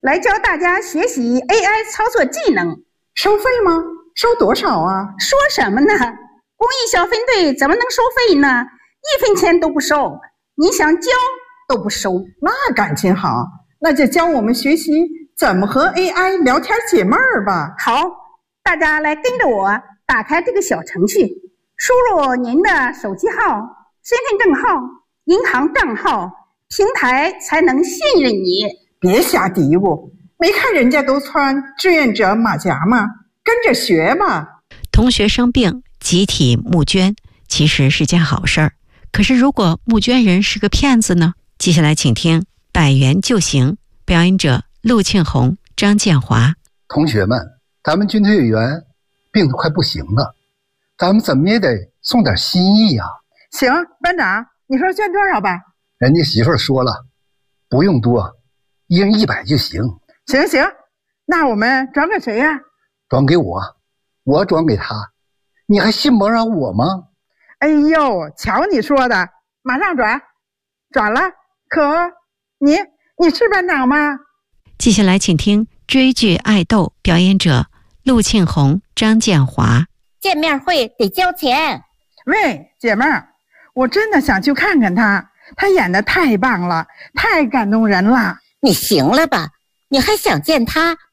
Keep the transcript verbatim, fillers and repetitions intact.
来教大家学习 A I 操作技能。 收费吗？收多少啊？ 说什么呢？公益小分队怎么能收费呢？一分钱都不收，你想教都不收。 那感情好，那就教我们学习怎么和 A I 聊天解闷儿吧。 好，大家来跟着我打开这个小程序，输入您的手机号、身份证号、银行账号，平台才能信任你。 别瞎嘀咕，没看人家都穿志愿者马甲吗？跟着学吧。 同学生病集体募捐其实是件好事儿，可是如果募捐人是个骗子呢？接下来请听百元救行，表演者陆庆红、张建华。 同学们，咱们军队委员病得快不行了，咱们怎么也得送点心意呀、啊。 行，班长，你说捐多少吧？ 人家媳妇儿说了，不用多，一人一百就行。 行行，那我们转给谁呀、啊？ 转给我，我转给他。你还信不让我吗？ 哎呦，瞧你说的，马上转，转了。可你你是班长吗？ 接下来请听追剧爱豆，表演者陆庆红、张建华。 见面会得交钱。 喂，姐妹儿，我真的想去看看他，他演得太棒了，太感动人了。 你行了吧？你还想见他？